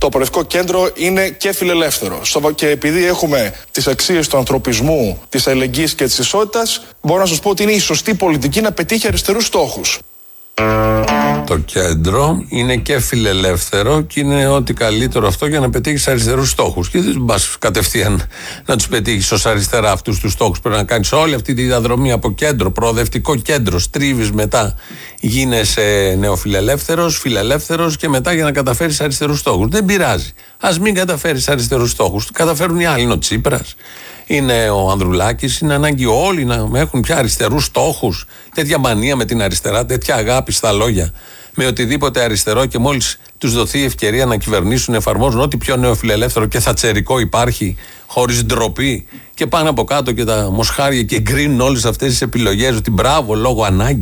Το Προοδευτικό Κέντρο είναι και φιλελεύθερο. Και επειδή έχουμε τις αξίες του ανθρωπισμού, της αλληλεγγύης και της ισότητας, μπορώ να σας πω ότι είναι η σωστή πολιτική να πετύχει αριστερούς στόχους. Το κέντρο είναι και φιλελεύθερο και είναι ό,τι καλύτερο αυτό για να πετύχεις αριστερούς στόχους. Και δεν πας κατευθείαν να τους πετύχεις ως αριστερά αυτούς τους στόχους. Πρέπει να κάνεις όλη αυτή τη διαδρομή από κέντρο, προοδευτικό κέντρο, στρίβεις μετά, γίνεσαι νεοφιλελεύθερος, φιλελεύθερος και μετά για να καταφέρεις αριστερούς στόχους. Δεν πειράζει. Ας μην καταφέρεις αριστερούς στόχους. Καταφέρουν οι άλλοι. Είναι ο Τσίπρας, είναι ο Ανδρουλάκης. Είναι ανάγκη όλοι να έχουν πια αριστερούς στόχους. Τέτοια μανία με την αριστερά, τέτοια αγάπη στα λόγια με οτιδήποτε αριστερό και μόλις τους δοθεί η ευκαιρία να κυβερνήσουν, εφαρμόζουν ό,τι πιο νεοφιλελεύθερο και θατσερικό υπάρχει, χωρίς ντροπή και πάνω από κάτω και τα μοσχάρια και γκρίνουν όλες αυτές τις επιλογές ότι μπράβο λόγω ανάγκη.